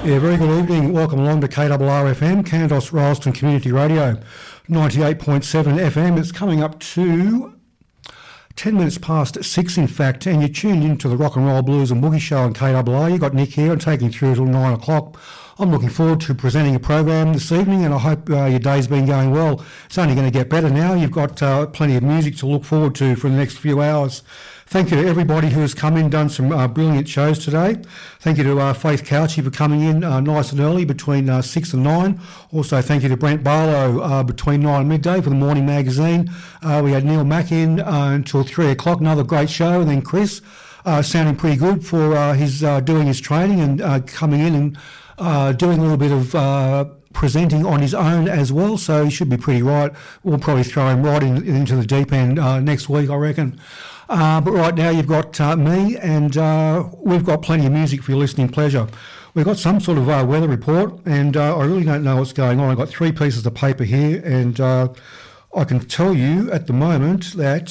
Yeah, very good evening. Welcome along to KRRFM, Kandos Rylstone Community Radio, 98.7 FM. It's coming up to 10 minutes past 6, in fact, and you're tuned into the Rock and Roll Blues and Boogie Show on KRR. You've got Nick here and taking you through until 9 o'clock. I'm looking forward to presenting a program this evening, and I hope your day's been going well. It's only going to get better now. You've got plenty of music to look forward to for the next few hours. Thank you to everybody who has come in, done some brilliant shows today. Thank you to Faith Couchy for coming in nice and early between 6 and 9. Also, thank you to Brent Barlow between 9 and midday for the morning magazine. We had Neil Mack in until 3 o'clock, another great show. And then Chris, sounding pretty good for his doing his training and coming in and doing a little bit of presenting on his own as well, so he should be pretty right. We'll probably throw him right into the deep end next week, I reckon. But right now you've got me, and we've got plenty of music for your listening pleasure. We've got some sort of weather report, and I really don't know what's going on. I've got 3 pieces of paper here, and I can tell you at the moment that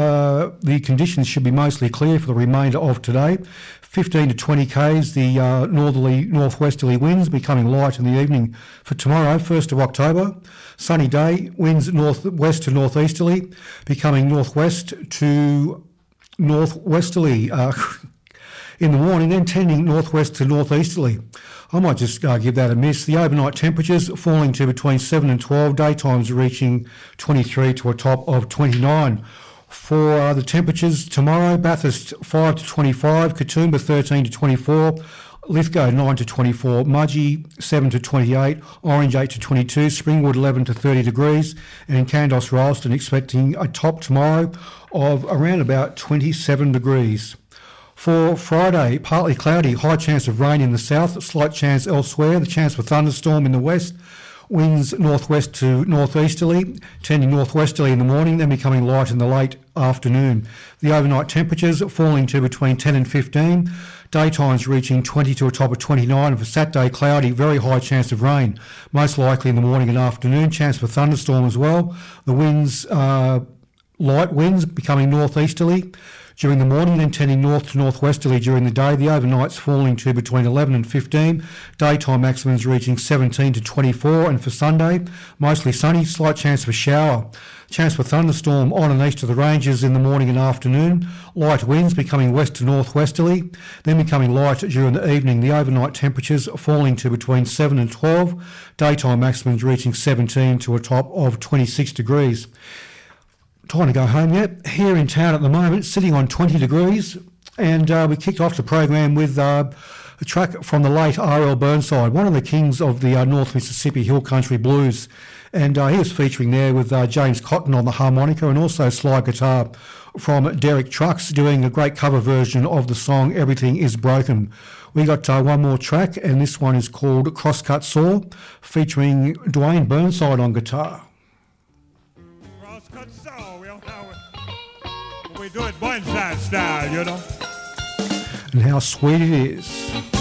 the conditions should be mostly clear for the remainder of today. 15 to 20 k's, the northerly, northwesterly winds becoming light in the evening for tomorrow, 1st of October. Sunny day, winds northwest to northeasterly, becoming northwest to northwesterly in the morning, then tending northwest to northeasterly. I might just give that a miss. The overnight temperatures falling to between 7 and 12, daytimes reaching 23 to a top of 29. For the temperatures tomorrow, Bathurst 5 to 25, Katoomba 13 to 24, Lithgow 9 to 24, Mudgee 7 to 28, Orange 8 to 22, Springwood 11 to 30 degrees, and Kandos Rylstone expecting a top tomorrow of around about 27 degrees. For Friday, partly cloudy, high chance of rain in the south, slight chance elsewhere, the chance for thunderstorm in the west. Winds northwest to northeasterly, tending northwesterly in the morning, then becoming light in the late afternoon. The overnight temperatures falling to between 10 and 15, daytimes reaching 20 to a top of 29. And for Saturday, cloudy, very high chance of rain, most likely in the morning and afternoon, chance for thunderstorm as well. The winds, light winds becoming northeasterly during the morning, then tending north to northwesterly during the day. The overnights falling to between 11 and 15. Daytime maximums reaching 17 to 24. And for Sunday, mostly sunny, slight chance of a shower. Chance for thunderstorm on and east of the ranges in the morning and afternoon. Light winds becoming west to northwesterly, then becoming light during the evening. The overnight temperatures falling to between 7 and 12. Daytime maximums reaching 17 to a top of 26 degrees. Time to go home yet. Here in town at the moment, sitting on 20 degrees, and we kicked off the program with a track from the late R.L. Burnside, one of the kings of the North Mississippi Hill Country Blues, and he was featuring there with James Cotton on the harmonica and also slide guitar from Derek Trucks doing a great cover version of the song Everything Is Broken. We got one more track, and this one is called Crosscut Saw, featuring Dwayne Burnside on guitar. We do it Burnside style, you know. And how sweet it is.